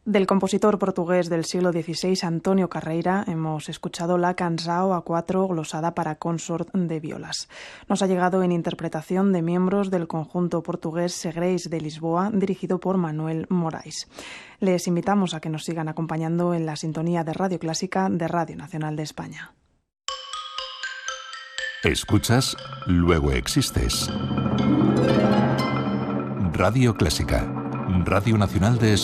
Del compositor portugués del siglo XVI, Antonio Carreira, hemos escuchado la Canção a cuatro glosada para consort de violas. Nos ha llegado en interpretación de miembros del conjunto portugués Segreis de Lisboa, dirigido por Manuel Morais. Les invitamos a que nos sigan acompañando en la sintonía de Radio Clásica de Radio Nacional de España. Escuchas, luego existes. Radio Clásica, Radio Nacional de España.